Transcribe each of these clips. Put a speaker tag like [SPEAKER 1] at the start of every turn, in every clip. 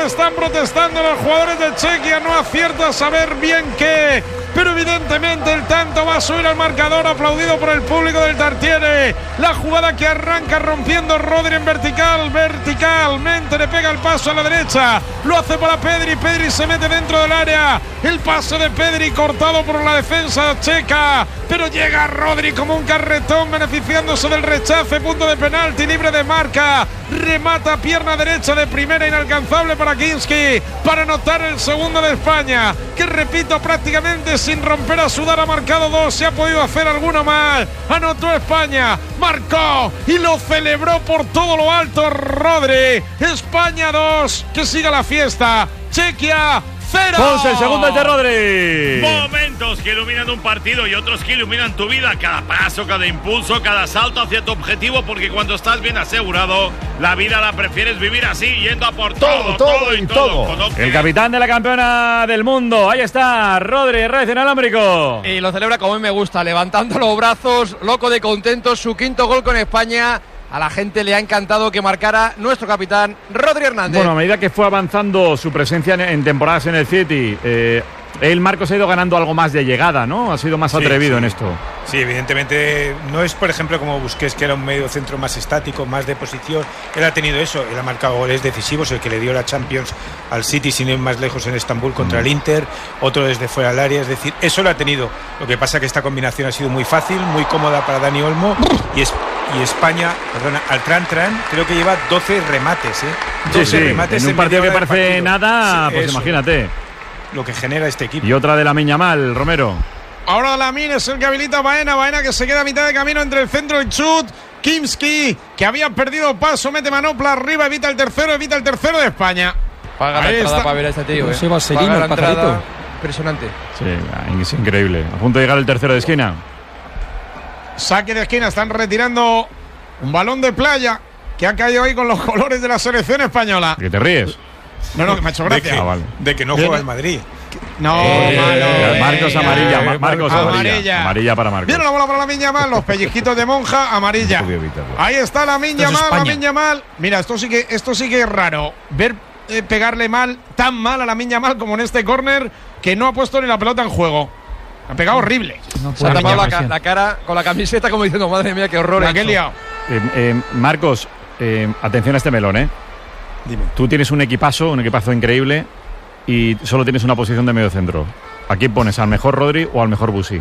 [SPEAKER 1] están protestando los jugadores de Chequia, no acierta a saber bien qué, pero evidentemente el tanto va a subir al marcador, aplaudido por el público del Tartiere. La jugada que arranca rompiendo Rodri en verticalmente le pega el paso a la derecha, lo hace para Pedri se mete dentro del área, el pase de Pedri cortado por la defensa checa, pero llega Rodri como un carretón beneficiándose del rechace, punto de penalti, libre de marca, remata pierna derecha de primera, inalcanzable para Kinski, para anotar el segundo de España, que repito, prácticamente sin romper a sudar ha marcado 2, se ha podido hacer alguno más, anotó España, marcó y lo celebró por todo lo alto Rodri. España 2, que siga la fiesta. Chequia 0.
[SPEAKER 2] Ponce, el segundo es de Rodri.
[SPEAKER 3] Momentos que iluminan un partido y otros que iluminan tu vida. Cada paso, cada impulso, cada salto hacia tu objetivo, porque cuando estás bien asegurado, la vida la prefieres vivir así, yendo a por todo y todo.
[SPEAKER 2] El capitán de la campeona del mundo, ahí está, Rodri, Reyes en alámbrico.
[SPEAKER 4] Y lo celebra como a mí me gusta, levantando los brazos, loco de contento, su quinto gol con España. A la gente le ha encantado que marcara nuestro capitán Rodri Hernández.
[SPEAKER 2] Bueno, a medida que fue avanzando su presencia en temporadas en el City, Marcos ha ido ganando algo más de llegada, ¿no? Ha sido más atrevido en esto.
[SPEAKER 5] Sí, evidentemente no es, por ejemplo, como Busquets, que era un medio centro más estático, más de posición. Él ha tenido eso, él ha marcado goles decisivos, el que le dio la Champions al City sin ir más lejos en Estambul contra el Inter, otro desde fuera del área, es decir, eso lo ha tenido. Lo que pasa es que esta combinación ha sido muy fácil, muy cómoda para Dani Olmo y España, al Tran, creo que lleva 12 remates, 12 remates
[SPEAKER 2] en un partido que parece
[SPEAKER 5] partido.
[SPEAKER 2] nada,
[SPEAKER 5] Sí,
[SPEAKER 2] pues
[SPEAKER 5] eso,
[SPEAKER 2] imagínate.
[SPEAKER 5] lo que genera este equipo.
[SPEAKER 2] Y otra de Lamine Yamal, Romero.
[SPEAKER 1] Ahora Lamine es el que habilita a Baena que se queda a mitad de camino entre el centro y el chut. Kinski, que había perdido paso, mete manopla arriba, evita el tercero de España.
[SPEAKER 4] Paga la entrada para ver a este tío,
[SPEAKER 6] Ese vaselino, el pajarito.
[SPEAKER 4] Impresionante.
[SPEAKER 2] Sí, es increíble. A punto de llegar el tercero de esquina.
[SPEAKER 1] Saque de esquina, están retirando un balón de playa que ha caído ahí con los colores de la selección española.
[SPEAKER 2] ¿Que te ríes?
[SPEAKER 1] No, que me ha hecho gracia.
[SPEAKER 5] De que no juega el Madrid.
[SPEAKER 1] No,
[SPEAKER 2] Marcos amarilla, Marcos
[SPEAKER 1] amarilla.
[SPEAKER 2] Amarilla para Marcos.
[SPEAKER 1] Viene la bola para Lamine Yamal, los pellizquitos de monja, amarilla. Ahí está Lamine Yamal. Mira, esto sí que es raro. Ver pegarle tan mal a Lamine Yamal como en este córner, que no ha puesto ni la pelota en juego. Ha pegado horrible.
[SPEAKER 4] Se ha tapado la cara con la camiseta como diciendo, madre mía, qué horror.
[SPEAKER 1] ¿La que liado?
[SPEAKER 2] Marcos, atención a este melón,
[SPEAKER 5] Dime.
[SPEAKER 2] Tú tienes un equipazo increíble y solo tienes una posición de medio centro. ¿A quién pones? ¿Al mejor Rodri o al mejor Busi?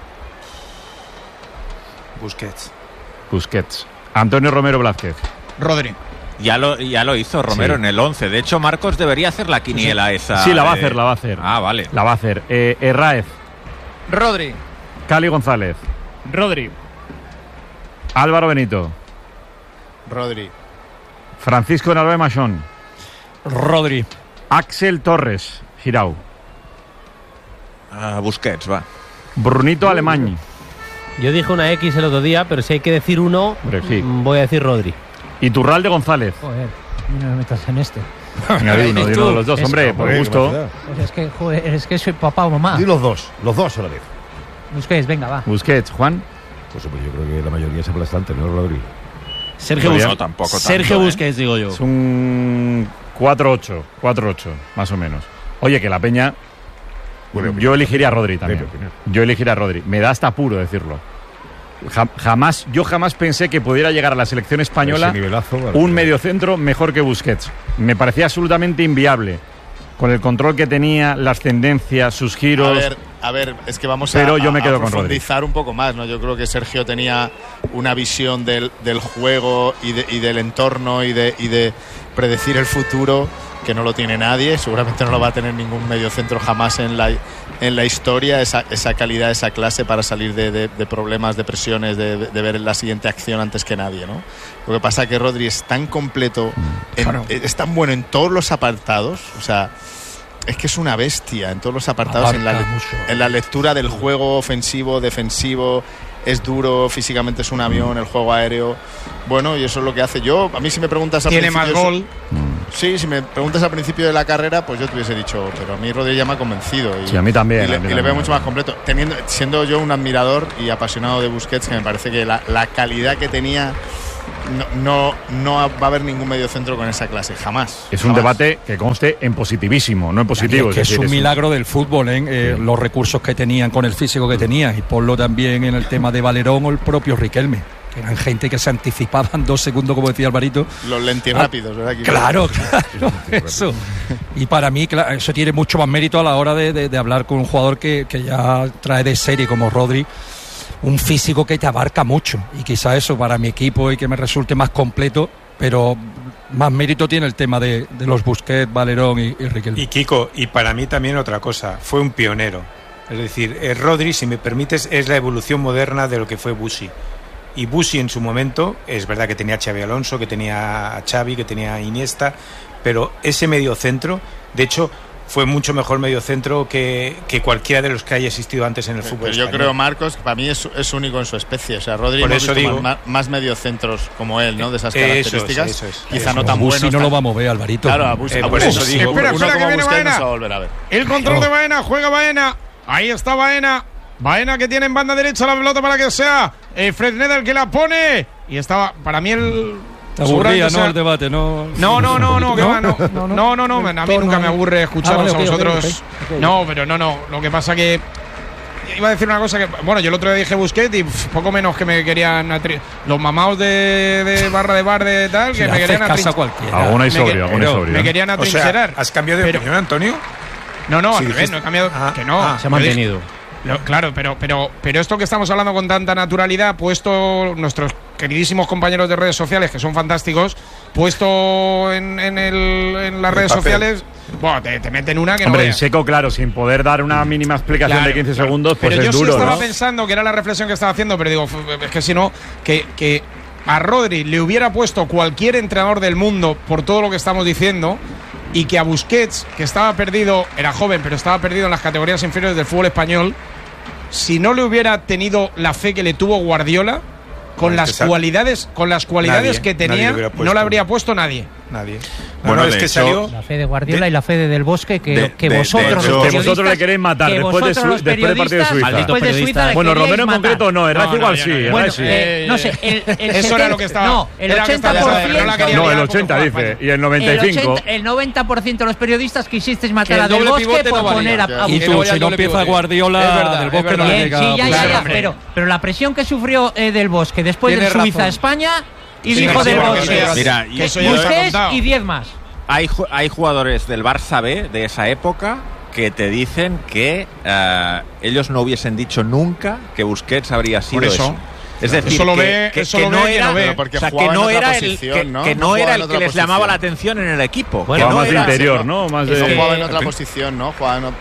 [SPEAKER 2] Busquets. Antonio Romero Blázquez.
[SPEAKER 1] Rodri.
[SPEAKER 7] Ya lo hizo Romero en el 11. De hecho, Marcos debería hacer la quiniela esa.
[SPEAKER 2] Sí, la va a hacer.
[SPEAKER 7] Ah, vale.
[SPEAKER 2] La va a hacer. Herráez.
[SPEAKER 4] Rodri.
[SPEAKER 2] Cali González.
[SPEAKER 6] Rodri.
[SPEAKER 2] Álvaro Benito.
[SPEAKER 8] Rodri.
[SPEAKER 2] Francisco Narváez Machón.
[SPEAKER 6] Rodri.
[SPEAKER 2] Axel Torres. Girau.
[SPEAKER 7] Busquets, va.
[SPEAKER 2] Brunito Alemany.
[SPEAKER 9] Yo dije una X el otro día, pero si hay que decir uno, voy a decir Rodri.
[SPEAKER 2] Iturralde González.
[SPEAKER 6] Joder, no me metas en esto.
[SPEAKER 2] Venga, di uno de los dos, hombre, por gusto.
[SPEAKER 6] Pues es que soy papá o mamá.
[SPEAKER 10] Di los dos a la vez.
[SPEAKER 6] Busquets, venga, va.
[SPEAKER 2] Busquets, Juan.
[SPEAKER 10] Pues yo creo que la mayoría es aplastante, ¿no, Rodri?
[SPEAKER 7] Sergio
[SPEAKER 9] Busquets, digo yo.
[SPEAKER 2] Es un 4-8, más o menos. Oye, que la Peña... yo elegiría a Rodri también. Me da hasta apuro decirlo. Yo jamás pensé que pudiera llegar a la selección española un mediocentro mejor que Busquets. Me parecía absolutamente inviable. Con el control que tenía, la ascendencia, sus giros.
[SPEAKER 8] A ver, es que vamos
[SPEAKER 2] pero yo me quedo
[SPEAKER 8] a profundizar un poco más, ¿no? Yo creo que Sergio tenía una visión del juego y del entorno y de predecir el futuro que no lo tiene nadie, seguramente no lo va a tener ningún mediocentro jamás en la historia, esa calidad, esa clase para salir de problemas, de presiones, de ver la siguiente acción antes que nadie, ¿no? Lo que pasa es que Rodri es tan completo, es tan bueno en todos los apartados, o sea, es que es una bestia en todos los apartados, en la lectura del juego ofensivo, defensivo, es duro, físicamente es un avión, el juego aéreo, bueno, y eso es lo que hace. A mí si me preguntas
[SPEAKER 1] tiene más gol.
[SPEAKER 8] Sí, si me preguntas al principio de la carrera, pues yo te hubiese dicho, pero a mí Rodri ya me ha convencido.
[SPEAKER 2] Sí, a mí también.
[SPEAKER 8] Y le veo mucho más completo. Siendo yo un admirador y apasionado de Busquets, que me parece que la calidad que tenía no va a haber ningún mediocentro con esa clase, jamás.
[SPEAKER 2] Es un debate que conste en positivísimo, no en positivo.
[SPEAKER 11] Es un milagro del fútbol, los recursos que tenían con el físico que tenían, y ponlo también en el tema de Valerón o el propio Riquelme, que eran gente que se anticipaban 2 segundos, como decía Alvarito.
[SPEAKER 8] Los lentirrápidos, ¿verdad?
[SPEAKER 11] Claro, eso. Y para mí, claro, eso tiene mucho más mérito a la hora de hablar con un jugador que ya trae de serie como Rodri, un físico que te abarca mucho, y quizá eso para mi equipo y que me resulte más completo, pero más mérito tiene el tema de los Busquets, Valerón y Riquelme.
[SPEAKER 5] Y Kiko, y para mí también otra cosa, fue un pionero. Es decir, Rodri, si me permites, es la evolución moderna de lo que fue Busi. Y Busi en su momento, es verdad que tenía a Xabi Alonso, que tenía a Xavi, que tenía a Iniesta, pero ese mediocentro, de hecho, fue mucho mejor mediocentro que cualquiera de los que haya existido antes en el fútbol
[SPEAKER 8] español. Yo creo, Marcos, que para mí es único en su especie. O sea, Rodri hemos visto más mediocentros como él, ¿no? De esas características.
[SPEAKER 5] Eso es.
[SPEAKER 8] Quizá no tan buenos.
[SPEAKER 11] Busi no lo va a mover, Alvarito.
[SPEAKER 8] Claro, a Busi.
[SPEAKER 5] Por eso digo.
[SPEAKER 1] Espera, que viene Baena.
[SPEAKER 5] El control de Baena, juega Baena. Ahí está Baena. Baena que tiene en banda derecha la pelota para que sea Fresneda el que la pone. Y estaba, para mí el...
[SPEAKER 11] Te aburría, ¿no? El debate, ¿no?
[SPEAKER 5] No, que va, no. A mí nunca me aburre escucharos a vosotros. Okay. No, pero no. Lo que pasa que iba a decir una cosa que, bueno, yo el otro día dije Busquets y poco menos que me querían los mamaos de barra de bar de tal, que me querían
[SPEAKER 2] alguna y sobrio.
[SPEAKER 5] Me querían atrincherar.
[SPEAKER 10] O sea, ¿has cambiado de opinión, Antonio?
[SPEAKER 5] No, al revés, no he cambiado. Que no.
[SPEAKER 9] Se ha mantenido.
[SPEAKER 5] Claro, pero esto que estamos hablando con tanta naturalidad, puesto nuestros queridísimos compañeros de redes sociales, que son fantásticos, puesto en las redes sociales, bueno, te meten una que
[SPEAKER 2] hombre,
[SPEAKER 5] no
[SPEAKER 2] en seco, claro, sin poder dar una mínima explicación de 15 segundos, pues
[SPEAKER 5] pero
[SPEAKER 2] es duro,
[SPEAKER 5] yo sí estaba
[SPEAKER 2] ¿no?
[SPEAKER 5] pensando, que era la reflexión que estaba haciendo, pero digo, es que si no, que a Rodri le hubiera puesto cualquier entrenador del mundo por todo lo que estamos diciendo, y que a Busquets, que estaba perdido, era joven, pero estaba perdido en las categorías inferiores del fútbol español, si no le hubiera tenido la fe que le tuvo Guardiola, con las cualidades que tenía, no la habría puesto nadie.
[SPEAKER 10] Bueno, es que salió
[SPEAKER 6] la fe de Guardiola y la fe de Del Bosque que vosotros
[SPEAKER 2] le queréis matar después del partido de Suiza. Bueno, Romero en concreto no, Herrera igual sí.
[SPEAKER 6] No sé,
[SPEAKER 5] eso era lo que estaba.
[SPEAKER 6] No, el 80%.
[SPEAKER 2] No, el 80 dice, y el 95.
[SPEAKER 6] El 90% de los periodistas quisisteis matar a Del Bosque por poner a
[SPEAKER 11] y tú, si no empieza Guardiola, Del Bosque no le llega.
[SPEAKER 6] Sí, ya, pero la presión que sufrió Del Bosque después de Suiza a España. Y dijo Del Bosque,
[SPEAKER 7] mira,
[SPEAKER 6] Busquets y 10 más.
[SPEAKER 7] Hay jugadores del Barça B de esa época que te dicen que ellos no hubiesen dicho nunca que Busquets habría sido eso. Es decir, que no era el que les llamaba la atención en el equipo.
[SPEAKER 2] Bueno, que no más de interior, ¿no? Más de...
[SPEAKER 8] No jugaba en otra posición, ¿no?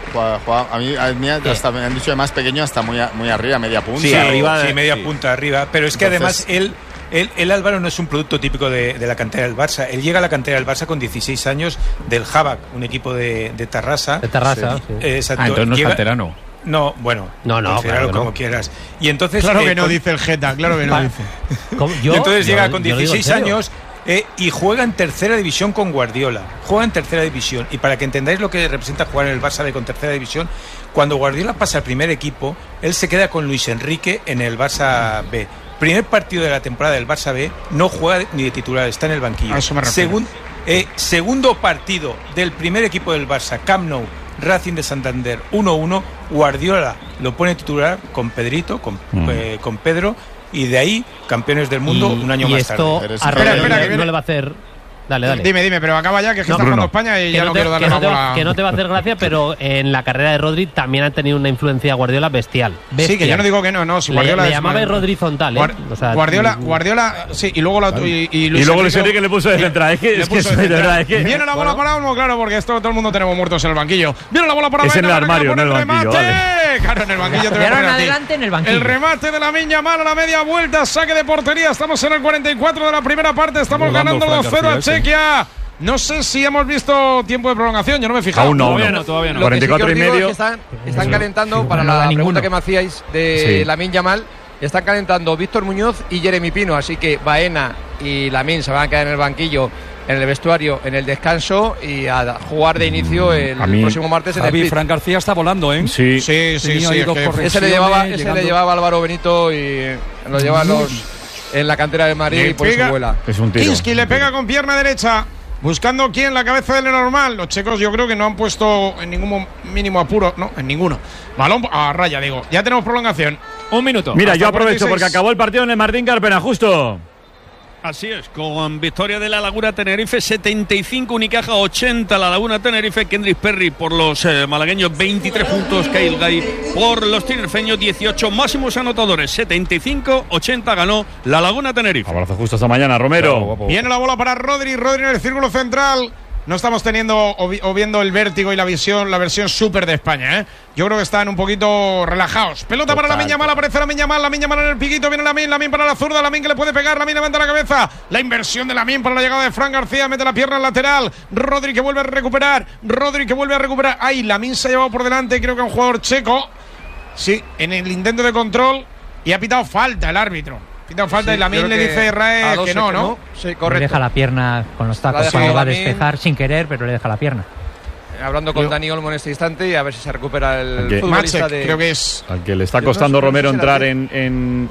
[SPEAKER 8] A mí hasta me han dicho de más pequeño hasta muy arriba, media punta.
[SPEAKER 5] Sí, media punta arriba. Pero es que entonces, además él Álvaro no es un producto típico de la cantera del Barça. Él llega a la cantera del Barça con 16 años del Habak, un equipo de Tarrasa.
[SPEAKER 9] De Tarrasa, sí.
[SPEAKER 5] Exacto.
[SPEAKER 2] Entonces no es canterano.
[SPEAKER 5] No, bueno,
[SPEAKER 9] claro
[SPEAKER 5] como quieras. Y entonces
[SPEAKER 1] claro que no dice el Geta, claro que no dice.
[SPEAKER 5] Y entonces llega con 16 años y juega en tercera división con Guardiola. Juega en tercera división. Y para que entendáis lo que representa jugar en el Barça B con tercera división, cuando Guardiola pasa al primer equipo, él se queda con Luis Enrique en el Barça B. Primer partido de la temporada del Barça B, no juega ni de titular, está en el banquillo.
[SPEAKER 1] A eso me refiero.
[SPEAKER 5] Segundo partido del primer equipo del Barça, Camp Nou, Racing de Santander 1-1, Guardiola lo pone titular con Pedrito, con Pedro, y de ahí campeones del mundo un año más tarde.
[SPEAKER 9] Espera, que no le va a hacer. Dale.
[SPEAKER 1] Dime, pero acaba ya, que está jugando España y ya no quiero darle más bola.
[SPEAKER 9] Que no te va a hacer gracia, pero en la carrera de Rodri también ha tenido una influencia Guardiola bestial.
[SPEAKER 1] Sí, que yo no digo que no. Si Guardiola
[SPEAKER 9] le llamaba Rodri Zontal,
[SPEAKER 1] O sea, Guardiola, sí, y luego
[SPEAKER 2] Luis Enrique le puso de central. Es que
[SPEAKER 1] viene la bola para Olmo, claro, porque todo el mundo tenemos muertos en el banquillo. Viene la bola para
[SPEAKER 2] Baena. Es en el armario, no en el banquillo.
[SPEAKER 1] Claro, en el banquillo te voy a poner
[SPEAKER 6] adelante en el banquillo.
[SPEAKER 1] El remate de Lamine Yamal a la media vuelta, saque de portería. Estamos en el 44 de la primera parte. Estamos ganando 2-0 a Chequia. No sé si hemos visto tiempo de prolongación, yo no me he fijado.
[SPEAKER 2] Aún no.
[SPEAKER 4] Todavía no.
[SPEAKER 2] 44 y medio.
[SPEAKER 4] Es que están calentando, para la pregunta que me hacíais de Lamine Yamal, están calentando Víctor Muñoz y Jeremy Pino, así que Baena y Lamine se van a quedar en el banquillo, en el vestuario, en el descanso, y a jugar de inicio el próximo martes en el Split.
[SPEAKER 11] Fran García está volando, ¿eh?
[SPEAKER 2] Sí.
[SPEAKER 4] Ese le llevaba Álvaro Benito y lo lleva en la cantera del Madrid y por eso vuela.
[SPEAKER 2] Es un tiro.
[SPEAKER 1] Kinski le pega con pierna derecha. Buscando quién, la cabeza de Lenormand. Los checos yo creo que no han puesto en ningún mínimo apuro. No, en ninguno. Balón a raya, digo. Ya tenemos prolongación.
[SPEAKER 12] 1 minuto.
[SPEAKER 2] Mira, yo aprovecho 46. Porque acabó el partido en el Martín Carpena, justo.
[SPEAKER 12] Así es, con victoria de la Laguna Tenerife, 75, Unicaja 80, la Laguna Tenerife, Kendrick Perry por los malagueños, 23 puntos, Kyle Gay por los tinerfeños, 18 máximos anotadores, 75-80 ganó la Laguna Tenerife.
[SPEAKER 2] Abrazo justo hasta mañana, Romero.
[SPEAKER 1] Viene la bola para Rodri en el círculo central. No estamos teniendo o viendo el vértigo y la versión súper de España, ¿eh? Yo creo que están un poquito relajados. Pelota para Lamine Yamal, aparece Lamine Yamal en el piquito, viene Lamine para la zurda, Lamine que le puede pegar, Lamine levanta la cabeza. La inversión de Lamine para la llegada de Fran García, mete la pierna al lateral. Rodri que vuelve a recuperar. Ay, Lamine se ha llevado por delante, creo que un jugador checo. Sí, en el intento de control y ha pitado falta el árbitro. Falta, sí, y Lamine le dice a Israel que no.
[SPEAKER 6] Sí, correcto. Le deja la pierna con los tacos cuando va a despejar sin querer, pero le deja la pierna.
[SPEAKER 4] Hablando con Dani Olmo en este instante y a ver si se recupera el futbolista de...
[SPEAKER 1] Creo que es...
[SPEAKER 2] Al que le está costando Romero entrar en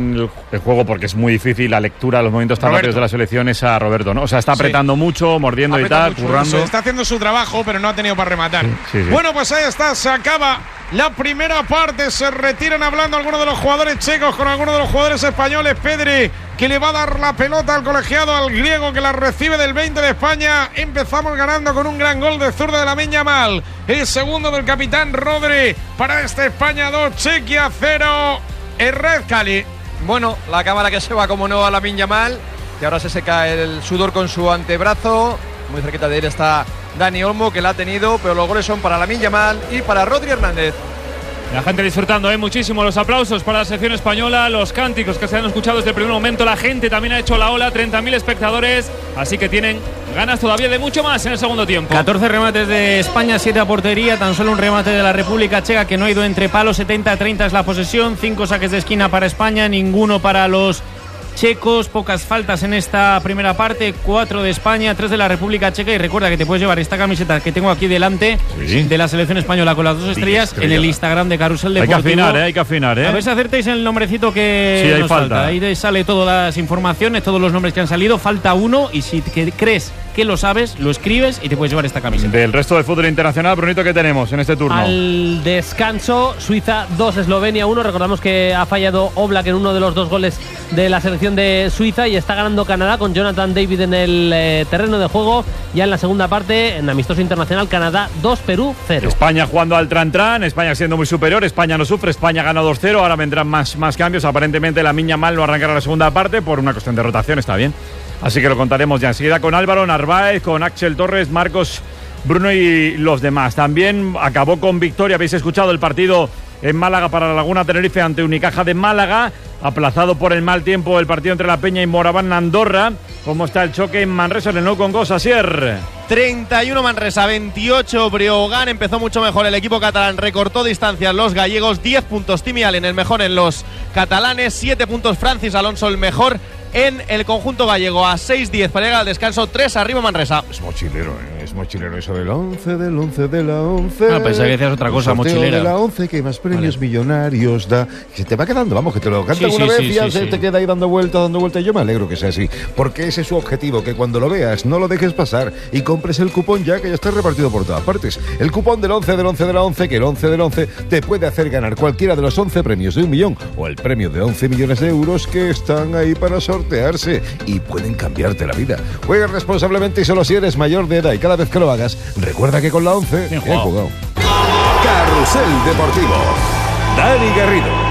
[SPEAKER 2] el juego porque es muy difícil la lectura, los movimientos tan rápidos de la selección es a Roberto, ¿no? O sea, está apretando mucho, mordiendo y tal, currando.
[SPEAKER 1] Está haciendo su trabajo, pero no ha tenido para rematar. Sí. Bueno, pues ahí está, se acaba la primera parte, se retiran hablando algunos de los jugadores checos con algunos de los jugadores españoles. Pedri, que le va a dar la pelota al colegiado, al griego, que la recibe del 20 de España. Empezamos ganando con un gran gol de zurda de Lamine Yamal. El segundo del capitán Rodri para esta España 2, Chequia 0, Red Cali.
[SPEAKER 4] Bueno, la cámara que se va como no a Lamine Yamal, que ahora se seca el sudor con su antebrazo. Muy cerquita de él está Dani Olmo, que la ha tenido, pero los goles son para Lamine Yamal y para Rodri Hernández.
[SPEAKER 12] La gente disfrutando, muchísimo. Los aplausos para la selección española, los cánticos que se han escuchado desde el primer momento. La gente también ha hecho la ola, 30.000 espectadores, así que tienen ganas todavía de mucho más en el segundo tiempo.
[SPEAKER 9] 14 remates de España, 7 a portería, tan solo un remate de la República Checa que no ha ido entre palos. 70-30 es la posesión, 5 saques de esquina para España, ninguno para los checos, pocas faltas en esta primera parte, 4 de España, 3 de la República Checa. Y recuerda que te puedes llevar esta camiseta que tengo aquí delante, de la selección española con las 2 estrellas en el Instagram de Carrusel Deportivo.
[SPEAKER 2] Hay que afinar, ¿eh?
[SPEAKER 9] A ver si acertáis el nombrecito que nos falta. Ahí sale todas las informaciones, todos los nombres que han salido. Falta uno y si crees que lo sabes, lo escribes y te puedes llevar esta camiseta.
[SPEAKER 2] Del resto del fútbol internacional, Brunito, ¿qué tenemos en este turno?
[SPEAKER 9] Al descanso, Suiza 2, Eslovenia 1. Recordamos que ha fallado Oblak en uno de los 2 goles de la selección de Suiza y está ganando Canadá con Jonathan David en el terreno de juego. Ya en la segunda parte, en amistoso internacional, Canadá 2, Perú 0.
[SPEAKER 2] España jugando al tran-tran, España siendo muy superior, España no sufre, España gana 2-0, ahora vendrán más cambios. Aparentemente Lamine Yamal no arrancará la segunda parte por una cuestión de rotación, está bien. Así que lo contaremos ya enseguida con Álvaro Narváez, con Axel Torres, Marcos, Bruno y los demás. También acabó con victoria, habéis escuchado el partido en Málaga para la Laguna Tenerife ante Unicaja de Málaga, aplazado por el mal tiempo el partido entre La Peña y Moraván Andorra. ¿Cómo está el choque en Manresa, en el Nou Congost, Asier?
[SPEAKER 7] 31 Manresa, 28 Breogán. Empezó mucho mejor el equipo catalán, recortó distancias los gallegos, 10 puntos Timi Allen, el mejor en los catalanes, 7 puntos Francis Alonso, el mejor en el conjunto gallego, a 6-10 para llegar al descanso, 3 arriba Manresa.
[SPEAKER 13] Es mochilero eso del 11 de la 11.
[SPEAKER 9] Ah, pensaba que decías otra cosa, mochilera.
[SPEAKER 13] De la 11 que más premios millonarios da. Se te va quedando, vamos, que te lo canta alguna vez y ya se te queda ahí dando vuelta. Y yo me alegro que sea así, porque ese es su objetivo, que cuando lo veas no lo dejes pasar y compres el cupón ya, que ya está repartido por todas partes. El cupón del 11 de la 11, que el 11 del 11 te puede hacer ganar cualquiera de los 11 premios de 1 millón o el premio de 11 millones de euros que están ahí para sortearse y pueden cambiarte la vida. Juega responsablemente y solo si eres mayor de edad, y cada vez que lo hagas, recuerda que con la 11 bien jugado.
[SPEAKER 14] Carrusel Deportivo. Dani Garrido.